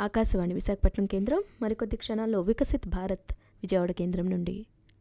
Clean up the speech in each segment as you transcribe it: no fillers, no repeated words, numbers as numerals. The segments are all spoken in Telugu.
ఆకాశవాణి విశాఖపట్నం కేంద్రం. మరికొద్ది క్షణాల్లో వికసిత్ భారత్ విజయవాడ కేంద్రం నుండి.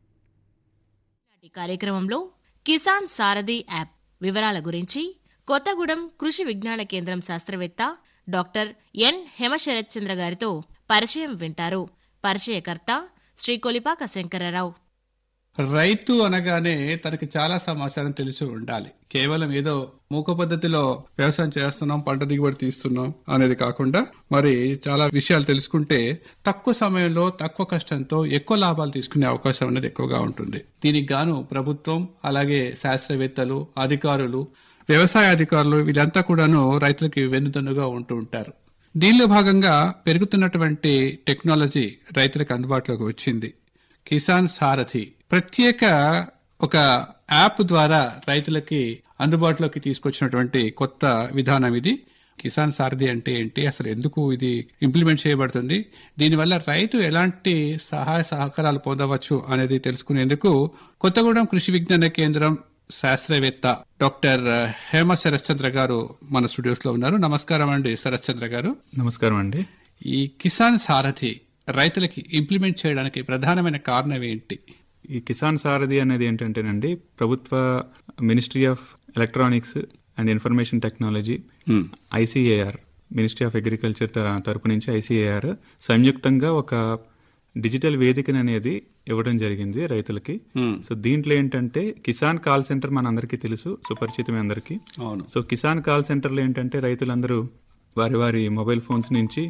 ఈ కార్యక్రమంలో కిసాన్ సారథి యాప్ వివరాల గురించి కొత్తగూడెం కృషి విజ్ఞాన కేంద్రం శాస్త్రవేత్త డాక్టర్ ఎన్ హేమశరత్చంద్ర గారితో పరిచయం వింటారు. పరిచయకర్త శ్రీ కొలిపాక శంకరరావు. రైతు అనగానే తనకి చాలా సమాచారం తెలిసి ఉండాలి. కేవలం ఏదో మూక పద్ధతిలో వ్యవసాయం చేస్తున్నాం, పంట దిగుబడి తీస్తున్నాం అనేది కాకుండా మరి చాలా విషయాలు తెలుసుకుంటే తక్కువ సమయంలో తక్కువ కష్టంతో ఎక్కువ లాభాలు తీసుకునే అవకాశం అనేది ఎక్కువగా ఉంటుంది. దీనికి గాను ప్రభుత్వం, అలాగే శాస్త్రవేత్తలు, అధికారులు, వ్యవసాయ అధికారులు వీళ్ళంతా కూడాను రైతులకి వెన్నుదన్నుగా ఉంటూ ఉంటారు. దీనిలో భాగంగా పెరుగుతున్నటువంటి టెక్నాలజీ రైతులకు అందుబాటులోకి వచ్చింది. కిసాన్ సారథి ప్రత్యేక ఒక యాప్ ద్వారా రైతులకి అందుబాటులోకి తీసుకొచ్చినటువంటి కొత్త విధానం ఇది. కిసాన్ సారథి అంటే ఏంటి, అసలు ఎందుకు ఇది ఇంప్లిమెంట్ చేయబడుతుంది, దీనివల్ల రైతు ఎలాంటి సహాయ సహకారాలు పొందవచ్చు అనేది తెలుసుకునేందుకు కొత్తగూడెం కృషి విజ్ఞాన కేంద్రం శాస్త్రవేత్త డాక్టర్ హేమ శరత్చంద్ర గారు మన స్టూడియోస్ లో ఉన్నారు. నమస్కారం అండి శరత్చంద్ర గారు. నమస్కారం అండి. ఈ కిసాన్ సారథి రైతులకి ఇంప్లిమెంట్ చేయడానికి ప్రధానమైన కారణం ఏంటి? ఈ కిసాన్ సారథి అనేది ఏంటంటేనండి, ప్రభుత్వ ministry of electronics and information technology, ICAR, ministry of agriculture తరపు నుంచి ICAR సంయుక్తంగా ఒక డిజిటల్ వేదికను అనేది ఇవ్వడం జరిగింది రైతులకి. సో దీంట్లో ఏంటంటే కిసాన్ కాల్ సెంటర్ మన అందరికీ తెలుసు, సుపరిచితమే అందరికీ. సో కిసాన్ కాల్ సెంటర్లో ఏంటంటే రైతులందరూ వారి వారి మొబైల్ ఫోన్స్ నుంచి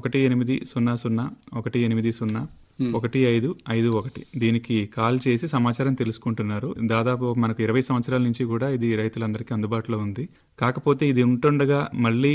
1800-180-1551 దీనికి కాల్ చేసి సమాచారం తెలుసుకుంటున్నారు. దాదాపు మనకు 20 సంవత్సరాల నుంచి కూడా ఇది రైతులందరికీ అందుబాటులో ఉంది. కాకపోతే ఇది ఉంటుండగా మళ్ళీ